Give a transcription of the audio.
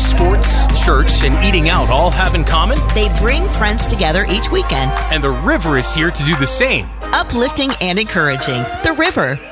sports, church, and eating out all have in common? They bring friends together each weekend. And the river is here to do the same. Uplifting and encouraging. The River,